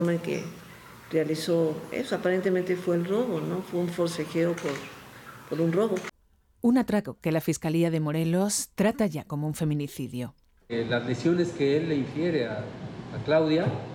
En que realizó eso, aparentemente fue el robo, ¿no? Fue un forcejeo por un robo. Un atraco que la Fiscalía de Morelos trata ya como un feminicidio. Las lesiones que él le infiere a Claudia